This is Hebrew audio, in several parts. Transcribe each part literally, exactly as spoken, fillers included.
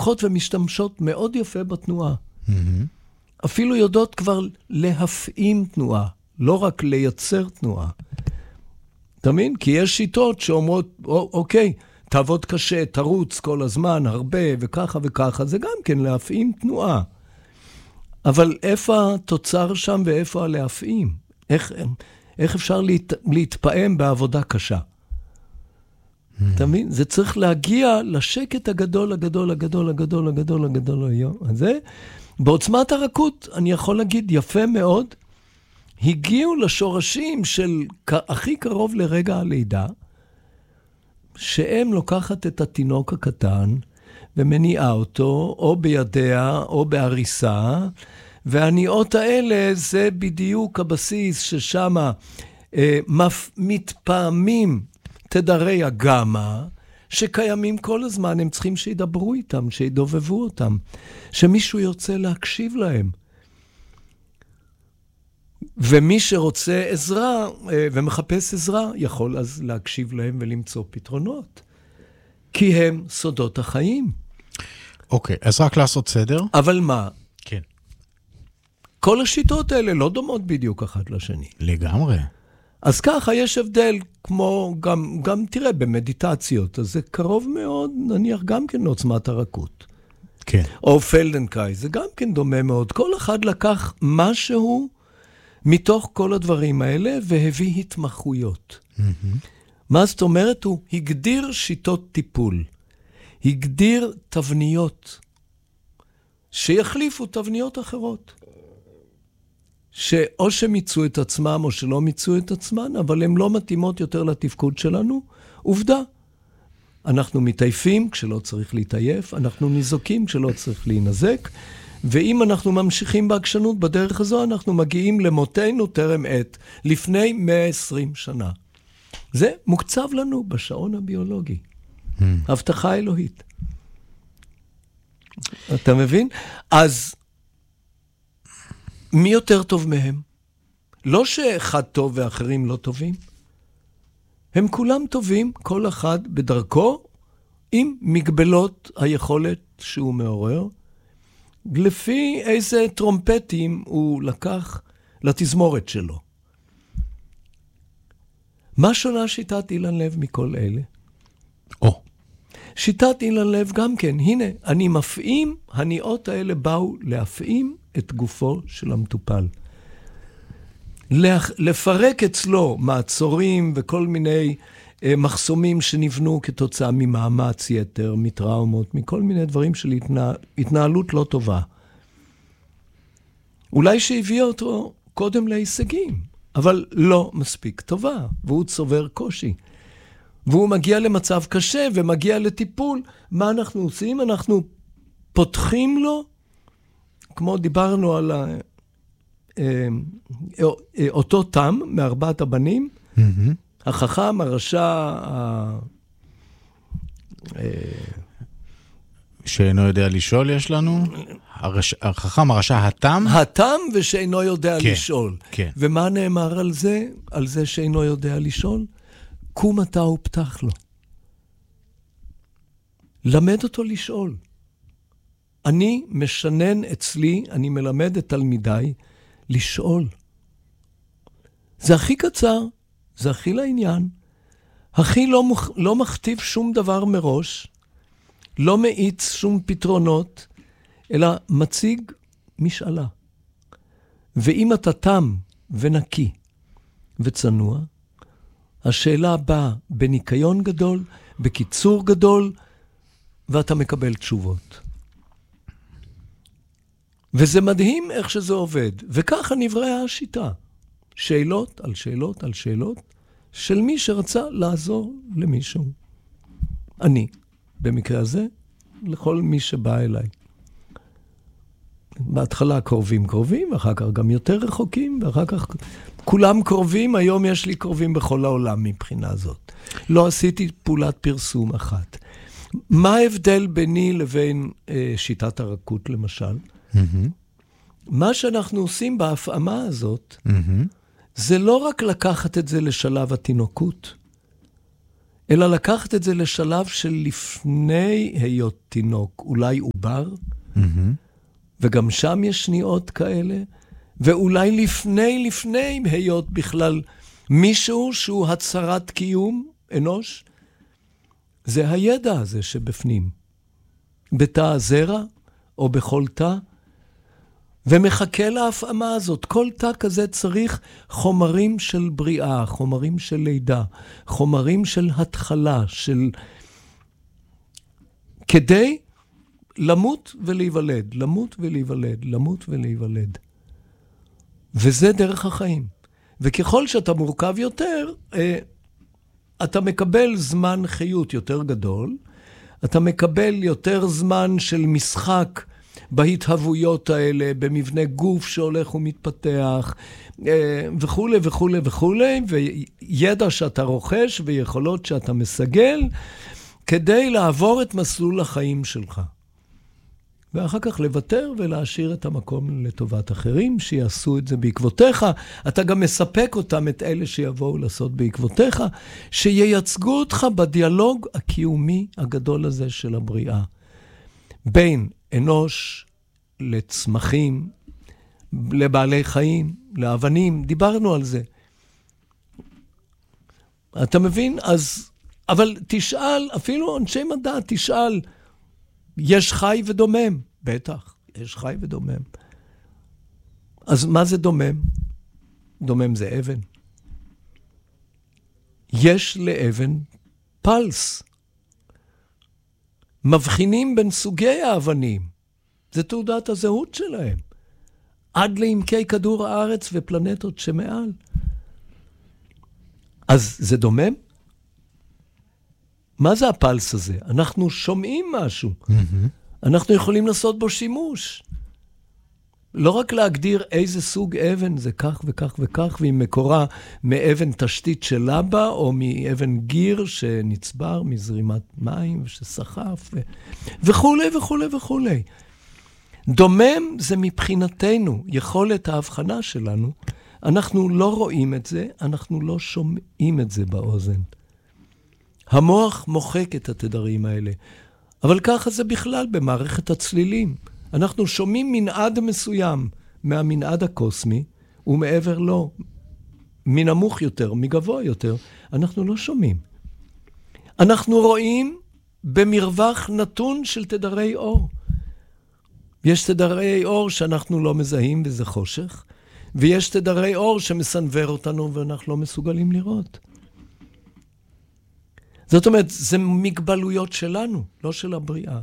לוקחות ומשתמשות מאוד יפה בתנועה. אפילו יודעות כבר להפעים תנועה, לא רק לייצר תנועה. אתה מבין? כי יש שיטות שאומרות, אוקיי, תעבוד קשה, תרוץ כל הזמן, הרבה וככה וככה, זה גם כן להפעים תנועה. אבל איפה התוצר שם ואיפה הלהפעים? איך, איך אפשר להת, להתפעם בעבודה קשה? Mm. אתה מבין? זה צריך להגיע לשקט הגדול, הגדול, הגדול, הגדול, הגדול, הגדול היום. הזה, בעוצמת הרכות, אני יכול להגיד יפה מאוד, הגיעו לשורשים של הכי קרוב לרגע הלידה, שהם לוקחת את התינוק הקטן, ומניעה אותו, או בידיה, או בעריסה, והניעות האלה זה בדיוק הבסיס ששם אה, מפ, מתפעמים תדרי הגמה, שקיימים כל הזמן, הם צריכים שידברו איתם, שידובבו אותם, שמישהו ירצה להקשיב להם. ומי שרוצה עזרה אה, ומחפש עזרה, יכול אז להקשיב להם ולמצוא פתרונות. כי הם סודות החיים. אוקיי, אז רק לעשות סדר. אבל מה? כן. כל השיטות האלה לא דומות בדיוק אחת לשני. לגמרי. אז ככה יש הבדל, כמו גם, גם תראה, במדיטציות, אז זה קרוב מאוד, נניח גם כן לעוצמת הרכות. כן. או פלדנקאי, זה גם כן דומה מאוד. כל אחד לקח משהו מתוך כל הדברים האלה, והביא התמחויות. Mm-hmm. מה זאת אומרת? הוא הגדיר שיטות טיפול, הגדיר תבניות, שיחליפו תבניות אחרות, שאו שמיצו את עצמם או שלא מיצו את עצמן, אבל הן לא מתאימות יותר לתפקוד שלנו. עובדה, אנחנו מתעייפים כשלא צריך להתעייף, אנחנו ניזוקים כשלא צריך להינזק, ואם אנחנו ממשיכים בהגשנות בדרך הזו, אנחנו מגיעים למותנו טרם עת, לפני מאה ועשרים שנה. זה מוקצב לנו בשעון הביולוגי. Mm. הבטחה אלוהית. אתה מבין? אז מי יותר טוב מהם? לא שאחד טוב ואחרים לא טובים. הם כולם טובים, כל אחד בדרכו, עם מגבלות היכולת שהוא מעורר, לפי איזה טרומפטים הוא לקח לתזמורת שלו. מה שונה שיטת אילן לב מכל אלה? או. שיטת אילן לב גם כן, הנה, אני מפעים, הניעות האלה באו להפעים את גופו של המטופל. לפרק אצלו מעצורים וכל מיני אה, מחסומים שנבנו כתוצאה ממאמץ יתר, מטראומות, מכל מיני דברים של התנה, התנהלות לא טובה. אולי שהביא אותו קודם להישגים, אבל לא מספיק טובה, והוא צובר קושי. והוא מגיע למצב קשה ומגיע לטיפול. מה אנחנו עושים? אנחנו פותחים לו, כמו דיברנו על ה... אותו תם מארבעת הבנים, mm-hmm. החכם, הרשע, ה... שאינו יודע לשאול יש לנו, הרש... החכם, הרשע, התם. התם ושאינו יודע כן, לשאול. כן. ומה נאמר על זה? על זה שאינו יודע לשאול? קום אתה ופתח לו. למד אותו לשאול. אני משנן אצלי, אני מלמד את תלמידיי, לשאול. זה הכי קצר, זה הכי לעניין. הכי לא, מוכ... לא מכתיב שום דבר מראש, לא מאיץ שום פתרונות, אלא מציג משאלה. ואם אתה תם ונקי וצנוע, השאלה באה בניקיון גדול, בקיצור גדול, ואתה מקבל תשובות. וזה מדהים איך שזה עובד. וככה נבראה השיטה. שאלות על שאלות על שאלות, של מי שרצה לעזור למישהו. אני, במקרה הזה, לכל מי שבא אליי. בהתחלה קרובים קרובים, ואחר כך גם יותר רחוקים, ואחר כך כולם קרובים, היום יש לי קרובים בכל העולם מבחינה זאת. לא עשיתי פעולת פרסום אחת. מה ההבדל ביני לבין אה, שיטת הרכות למשל? Mm-hmm. מה שאנחנו עושים בהפעמה הזאת, mm-hmm. זה לא רק לקחת את זה לשלב התינוקות, אלא לקחת את זה לשלב של לפני היות תינוק, אולי עובר, mm-hmm. וגם שם יש שניאות כאלה, ואולי לפני, לפני היות בכלל מישהו שהוא הצהרת קיום, אנוש, זה הידע הזה שבפנים. בתא הזרע או בכל תא, ומחכה להפעמה הזאת. כל תא כזה צריך חומרים של בריאה, חומרים של לידה, חומרים של התחלה, של... כדי למות ולהיוולד, למות ולהיוולד, למות ולהיוולד. וזה דרך החיים. וככל שאתה מורכב יותר, אתה מקבל זמן חיות יותר גדול, אתה מקבל יותר זמן של משחק בהתהוויות האלה, במבנה גוף שהולך ומתפתח, וכו' וכו' וכו', וידע שאתה רוכש ויכולות שאתה מסגל, כדי לעבור את מסלול החיים שלך. ואחר כך לוותר ולהשאיר את המקום לטובת אחרים, שיעשו את זה בעקבותיך. אתה גם מספק אותם, את אלה שיבואו לעשות בעקבותיך, שייצגו אותך בדיאלוג הקיומי הגדול הזה של הבריאה. בין אנוש לצמחים, לבעלי חיים, לאבנים, דיברנו על זה. אתה מבין? אז, אבל תשאל, אפילו אנשי מדע, תשאל, יש חי ודומם? בטח, יש חי ודומם. אז מה זה דומם? דומם זה אבן. יש לאבן פלס. מבחינים בין סוגי האבנים. זה תעודת הזהות שלהם. עד לעמקי כדור הארץ ופלנטות שמעל. אז זה דומם? מה זה הפלס הזה? אנחנו שומעים משהו. Mm-hmm. אנחנו יכולים לעשות בו שימוש. לא רק להגדיר איזה סוג אבן זה כך וכך וכך, והיא מקורה מאבן תשתית של לבה, או מאבן גיר שנצבר מזרימת מים ושסחף, ו... וכו' וכו' וכו'. דומם זה מבחינתנו, יכולת ההבחנה שלנו. אנחנו לא רואים את זה, אנחנו לא שומעים את זה באוזן. המוח מוחק את התדרים האלה. אבל ככה זה בכלל במערכת הצלילים. אנחנו שומעים מנעד מסוים מהמנעד הקוסמי, ומעבר לו, מנמוך יותר, מגבוה יותר, אנחנו לא שומעים. אנחנו רואים במרווח נתון של תדרי אור. יש תדרי אור שאנחנו לא מזהים וזה חושך, ויש תדרי אור שמסנבר אותנו ואנחנו לא מסוגלים לראות. זאת אומרת, זה מגבלויות שלנו, לא של הבריאה.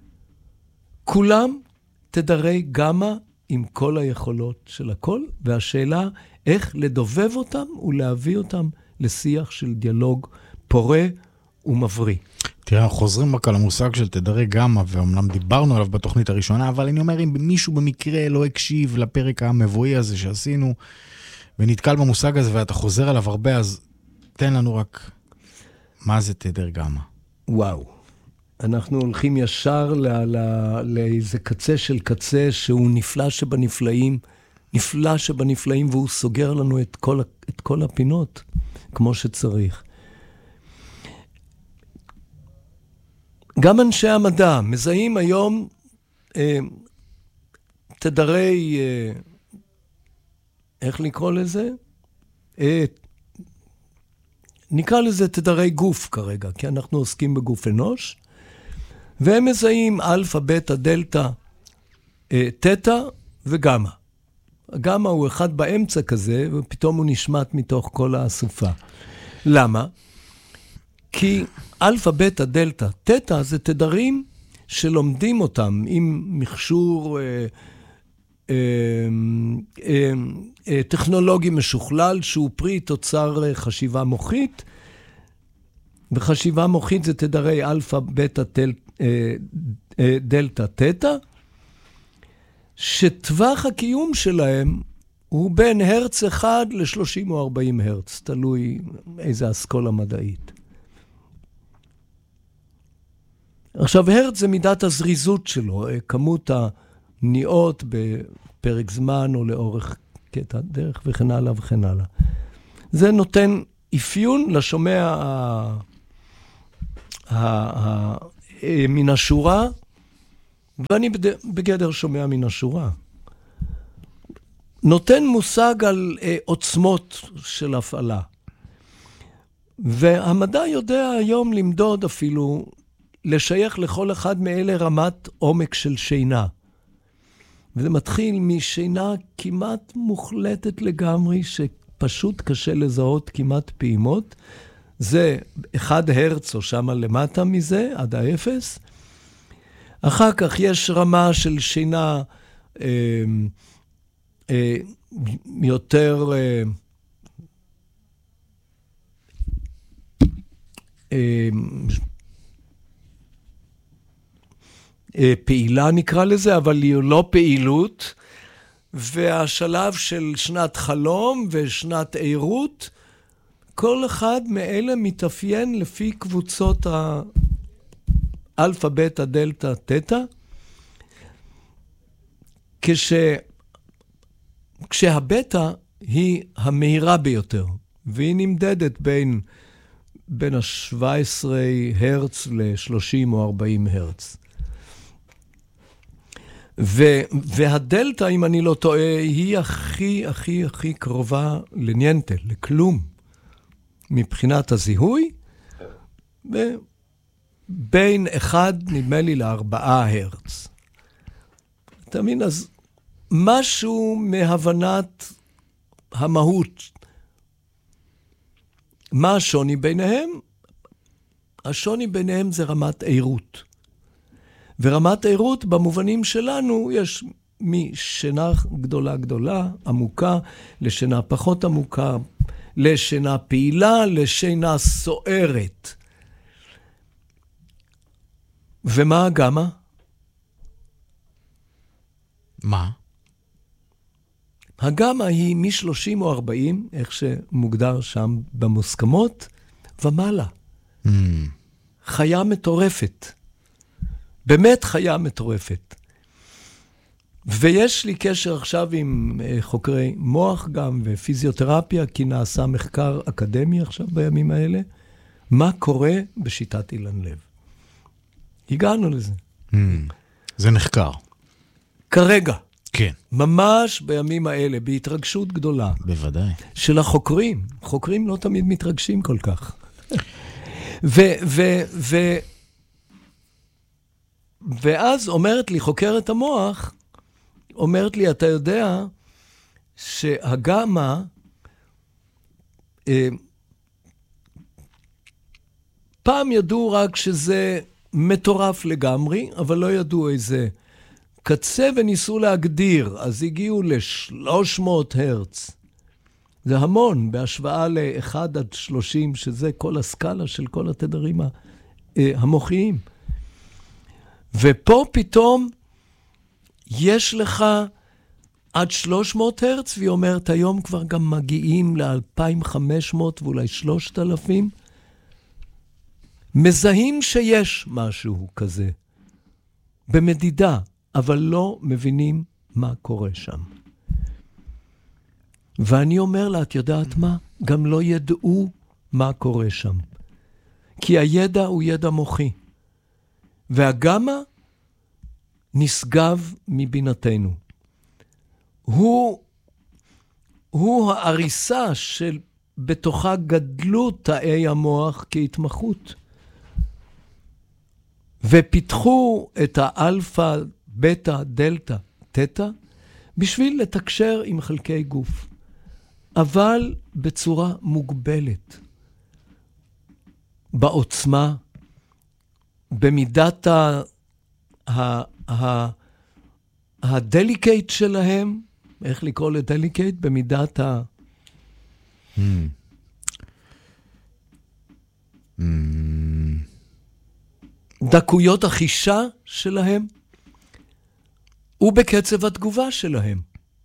כולם תדרי גמא עם כל היכולות של הכל, והשאלה איך לדובב אותם ולהביא אותם לשיח של דיאלוג פורה ומבריא. תראה, חוזרים רק על המושג של תדרי גמא, ואומנם דיברנו עליו בתוכנית הראשונה, אבל אני אומר, אם מישהו במקרה לא הקשיב לפרק המבואי הזה שעשינו, ונתקל במושג הזה ואתה חוזר עליו הרבה, אז תן לנו רק מה זה תדר גמא. וואו. אנחנו הולכים ישר לא, לא, לאיזה קצה של קצה שהוא נפלא שבנפלאים, נפלא שבנפלאים, והוא סוגר לנו את כל, את כל הפינות כמו שצריך. גם אנשי המדע מזהים היום אה, תדרי, אה, איך לקרוא לזה? אה, נקרא לזה תדרי גוף כרגע, כי אנחנו עוסקים בגוף אנוש, והם מזהים אלפא, בטא, דלתא, אה, תטא וגמא. הגמא הוא אחד באמצע כזה, ופתאום הוא נשמט מתוך כל האסופה. למה? כי אלפא, בטא, דלתא, תטא זה תדרים שלומדים אותם עם מכשור אה, אה, אה, אה, טכנולוגי משוכלל, שהוא פרי תוצר אה, חשיבה מוחית. וחשיבה מוחית זה תדרי אלפא, בטא, תל, אה, אה, דלתא, תטא, שטווח הקיום שלהם הוא בין הרץ אחד ל-שלושים או ארבעים הרץ, תלוי איזה אסכולה מדעית. עכשיו, הרץ זה מידת הזריזות שלו, כמות הניעות בפרק זמן או לאורך קטע דרך וכן הלאה וכן הלאה. זה נותן אפיון לשומע מן השורה, ואני בגדר שומע מן השורה, נותן מושג על עוצמות של הפעלה. והמדע יודע היום למדוד אפילו, לשייך לכל אחד מאלה רמת עומק של שינה. וזה מתחיל משינה כמעט מוחלטת לגמרי, שפשוט קשה לזהות כמעט פעימות. זה אחד הרץ או שמה למטה מזה, עד האפס. אחר כך יש רמה של שינה אה, אה, יותר... אה, אה, פעילה נקרא לזה, אבל היא לא פעילות, והשלב של שנת חלום ושנת עירות, כל אחד מאלה מתאפיין לפי קבוצות האלפא, בטא, דלתא, תטא, כש... כשהבטא היא המהירה ביותר, והיא נמדדת בין, בין ה-שבע עשרה הרץ ל-שלושים או ארבעים הרץ. ו- והדלתא, אם אני לא טועה, היא הכי, הכי, הכי קרובה לניינטה, לכלום, מבחינת הזיהוי, בין אחד, נדמה לי, לארבעה הרץ. אתה מבין? אז משהו מהבנת המהות. מה השוני ביניהם? השוני ביניהם זה רמת עירות. ורמת עירות במובנים שלנו יש משינה גדולה גדולה, עמוקה, לשינה פחות עמוקה, לשינה פעילה, לשינה סוערת. ומה הגמה? מה? הגמה היא מ-שלושים או ארבעים, איך שמוגדר שם במוסכמות, ומעלה. Mm. חיה מטורפת. באמת חיה מטורפת. ויש לי קשר עכשיו עם חוקרי מוח גם ופיזיותרפיה, כי נעשה מחקר אקדמי עכשיו בימים האלה, מה קורה בשיטת אילן לב. הגענו לזה. Mm, זה נחקר. כרגע. כן. ממש בימים האלה, בהתרגשות גדולה. בוודאי. של החוקרים. חוקרים לא תמיד מתרגשים כל כך. ו... ו... ו... ואז אומרת לי חוקרת המוח, אומרת לי, אתה יודע שהגמה, אה, פעם ידעו רק שזה מטורף לגמרי, אבל לא ידעו איזה קצה וניסו להגדיר, אז הגיעו ל-שלוש מאות הרץ. זה המון, בהשוואה ל-אחד עד שלושים, שזה כל הסקאלה של כל התדרים המוחיים. ופה פתאום יש לך עד שלוש מאות הרץ, והיא אומרת, היום כבר גם מגיעים ל-אלפיים וחמש מאות ואולי שלושת אלפים. מזהים שיש משהו כזה, במדידה, אבל לא מבינים מה קורה שם. ואני אומר לה, את יודעת מה? גם לא ידעו מה קורה שם. כי הידע הוא ידע מוחי. והגמה נשגב מבינתנו. הוא, הוא העריסה של בתוכה גדלות תאי המוח כהתמחות. ופיתחו את האלפא, בטא, דלתא, תטא, בשביל לתקשר עם חלקי גוף. אבל בצורה מוגבלת. בעוצמה, במידת ה... ה... ה... הדליקייט שלהם, איך לקרוא לדליקייט? במידת ה... Mm. Mm. דקויות החישה שלהם, ובקצב התגובה שלהם.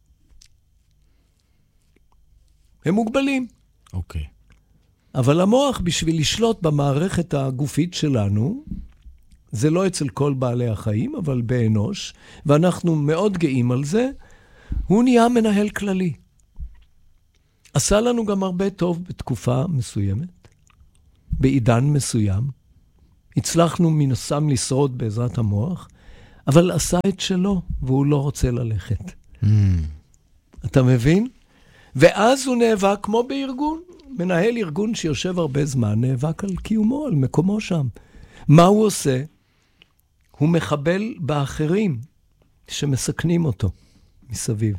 הם מוגבלים. אוקיי. Okay. אבל המוח, בשביל לשלוט במערכת הגופית שלנו, זה לא אצל כל בעלי החיים, אבל באנוש, ואנחנו מאוד גאים על זה, הוא נהיה מנהל כללי. עשה לנו גם הרבה טוב בתקופה מסוימת, בעידן מסוים, הצלחנו מן הסתם לשרוד בעזרת המוח, אבל עשה את שלו, והוא לא רוצה ללכת. Mm. אתה מבין? ואז הוא נאבק כמו בארגון. מנהל ארגון שיושב הרבה זמן, נאבק על קיומו, על מקומו שם. מה הוא עושה? הוא מחבל באחרים שמסכנים אותו מסביב.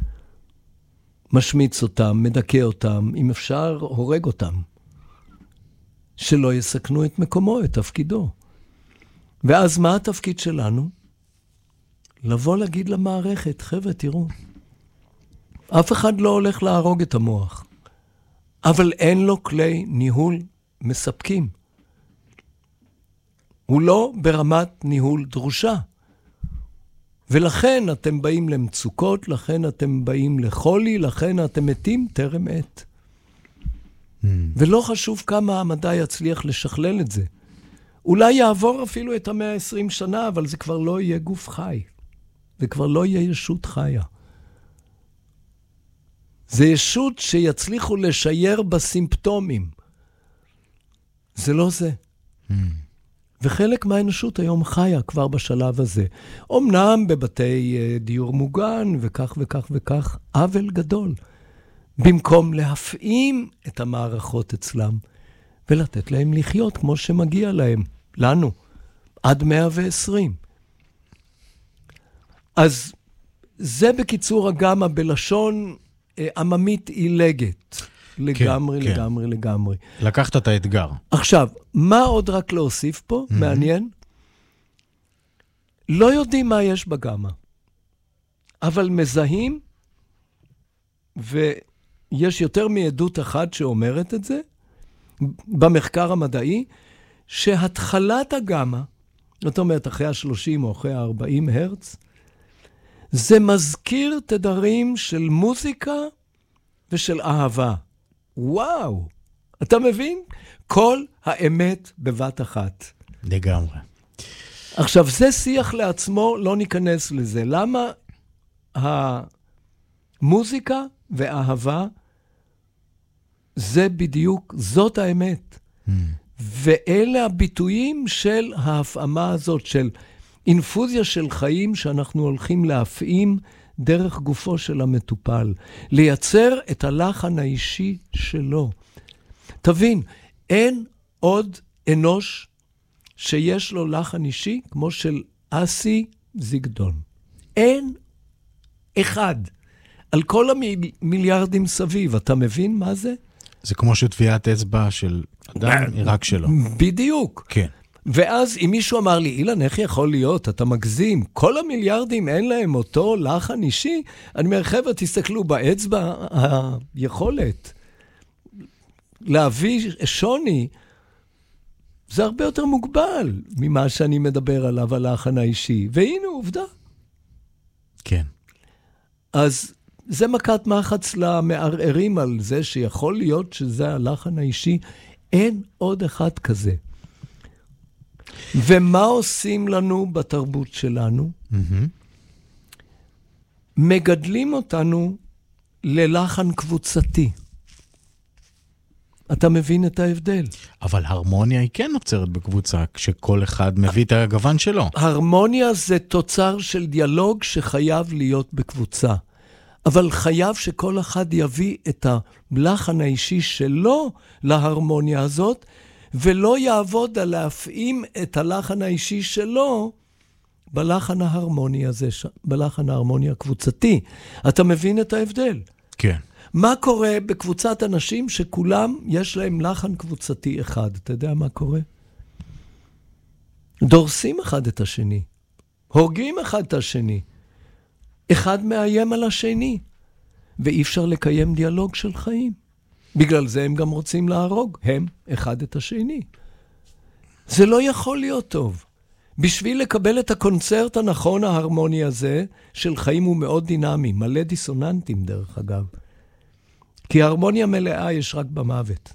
משמיץ אותם, מדכא אותם, אם אפשר, הורג אותם. שלא יסכנו את מקומו, את תפקידו. ואז מה התפקיד שלנו? לבוא להגיד למערכת, חבר'ה, תראו, אף אחד לא הולך להרוג את המוח, אבל אין לו כלי ניהול מספקים. הוא לא ברמת ניהול דרושה. ולכן אתם באים למצוקות, לכן אתם באים לחולי, לכן אתם מתים טרם עת. Mm. ולא חשוב כמה המדע יצליח לשכלל את זה. אולי יעבור אפילו את המאה העשרים שנה, אבל זה כבר לא יהיה גוף חי. זה כבר לא יהיה ישות חיה. זה ישות שיצליחו לשייר בסימפטומים. זה לא זה. Mm. וחלק מהאנושות היום חיה כבר בשלב הזה. אמנם בבתי דיור מוגן וכך וכך וכך, עוול גדול. במקום להפעים את המערכות אצלם, ולתת להם לחיות כמו שמגיע להם, לנו, עד מאה ועשרים. אז זה בקיצור הגמה בלשון עממית עילגת. לגמרי, כן, לגמרי, כן. לגמרי. לקחת את האתגר. עכשיו, מה עוד רק להוסיף פה? Mm-hmm. מעניין. לא יודעים מה יש בגמה, אבל מזהים, ויש יותר מעדות אחת שאומרת את זה, במחקר המדעי, שהתחלת הגמה, זאת אומרת, אחרי ה-שלושים או אחרי ה-ארבעים הרץ, זה מזכיר תדרים של מוזיקה ושל אהבה. וואו, אתה מבין? כל האמת בבת אחת. לגמרי. עכשיו, זה שיח לעצמו, לא ניכנס לזה. למה המוזיקה ואהבה, זה בדיוק, זאת האמת. Mm. ואלה הביטויים של ההפעמה הזאת, של אינפוזיה של חיים שאנחנו הולכים להפעים דרך גופו של המטופל, לייצר את הלחן האישי שלו. תבין, אין עוד אנוש שיש לו לחן אישי כמו של אסי זיגדון. אין אחד. על כל המיליארדים סביב, אתה מבין מה זה? זה כמו שטביעת אצבע של אדם היא רק שלו. בדיוק. כן. ואז אם מישהו אמר לי, אילן, איך יכול להיות? אתה מגזים. כל המיליארדים אין להם אותו לחן אישי. אני אומר, חבר'ה, תסתכלו באצבע היכולת להביא שוני. זה הרבה יותר מוגבל ממה שאני מדבר עליו, הלחן האישי. והנה עובדה. כן. אז זה מכת מחץ למערערים על זה שיכול להיות שזה הלחן האישי. אין עוד אחד כזה. ומה עושים לנו בתרבות שלנו? Mm-hmm. מגדלים אותנו ללחן קבוצתי. אתה מבין את ההבדל? אבל הרמוניה היא כן נוצרת בקבוצה, כשכל אחד מביא את הגוון שלו. הרמוניה זה תוצר של דיאלוג שחייב להיות בקבוצה. אבל חייב שכל אחד יביא את הלחן האישי שלו להרמוניה הזאת, ולא יעבוד על להפעים את הלחן האישי שלו בלחן ההרמוני הזה, בלחן ההרמוני הקבוצתי. אתה מבין את ההבדל? כן. מה קורה בקבוצת אנשים שכולם יש להם לחן קבוצתי אחד? אתה יודע מה קורה? דורסים אחד את השני. הורגים אחד את השני. אחד מאיים על השני. ואי אפשר לקיים דיאלוג של חיים. בגלל זה הם גם רוצים להרוג, הם אחד את השני. זה לא יכול להיות טוב. בשביל לקבל את הקונצרט הנכון ההרמוני הזה, של חיים הוא מאוד דינמי, מלא דיסוננטים דרך אגב. כי ההרמוניה מלאה יש רק במוות.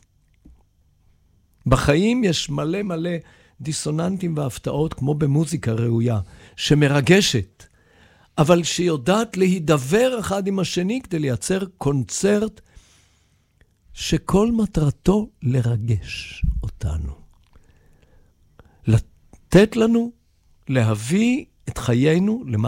בחיים יש מלא מלא דיסוננטים והפתעות, כמו במוזיקה ראויה, שמרגשת, אבל שיודעת להידבר אחד עם השני כדי לייצר קונצרט שכל מטרתו לרגש אותנו. לתת לנו להביא את חיינו למעלה.